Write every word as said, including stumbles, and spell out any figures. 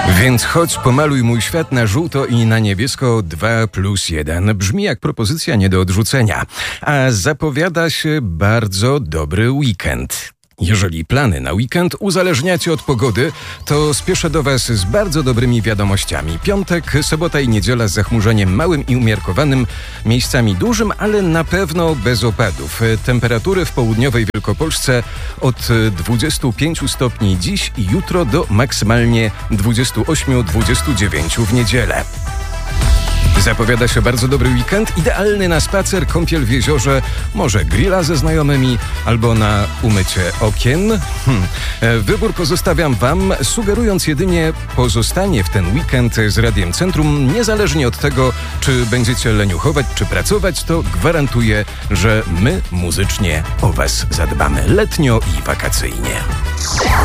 Więc chodź, pomaluj mój świat na żółto i na niebiesko dwa plus jeden. Brzmi jak propozycja nie do odrzucenia. A zapowiada się bardzo dobry weekend. Jeżeli plany na weekend uzależniacie od pogody, to spieszę do Was z bardzo dobrymi wiadomościami. Piątek, sobota i niedziela z zachmurzeniem małym i umiarkowanym, miejscami dużym, ale na pewno bez opadów. Temperatury w południowej Wielkopolsce od dwudziestu pięciu stopni dziś i jutro do maksymalnie dwudziestu ośmiu do dwudziestu dziewięciu w niedzielę. Zapowiada się bardzo dobry weekend, idealny na spacer, kąpiel w jeziorze, może grilla ze znajomymi albo na umycie okien. Hmm. Wybór pozostawiam Wam, sugerując jedynie pozostanie w ten weekend z Radiem Centrum. Niezależnie od tego, czy będziecie leniuchować, czy pracować, to gwarantuję, że my muzycznie o Was zadbamy letnio i wakacyjnie.